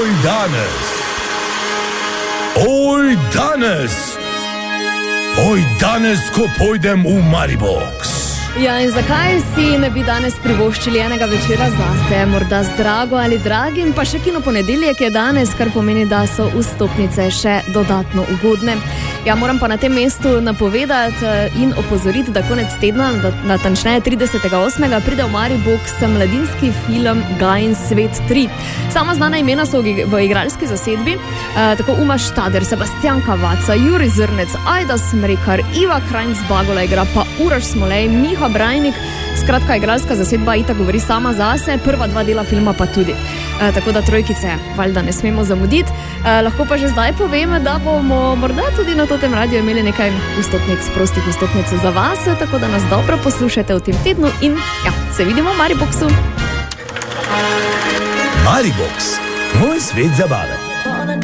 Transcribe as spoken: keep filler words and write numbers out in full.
Oj danes, oj danes, oj danes, ko pojdem v Maribox. Ja, in zakaj si ne bi danes privoščili enega večera zase, morda z drago ali dragim, pa še kino ponedeljek je danes, kar pomeni, da so vstopnice še dodatno ugodne. Ja, moram pa na tem mestu napovedati in opozoriti, da konec tedna, natančneje tridesetega osmega pride v Maribox mladinski film Gajin svet tri. Sama znana imena so v igralski zasedbi, eh, tako Uma Štader, Sebastian Kavaca, Juri Zrnec, Ajda Smrekar, Iva Krajnc-Bagola igra, pa Uroš Smolej, Miha Brajnik. Skratka, igralska zasedba itak govori sama zase, prva dva dela filma pa tudi. E, tako da trojkice valjda ne smemo zamuditi. E, lahko pa že zdaj povem, da bomo morda tudi na Totem radiju imeli nekaj vstopnic, prostih vstopnic za vas, tako da nas dobro poslušajte v tem tednu in ja, se vidimo v Mariboxu. Maribox, moj svet zabave.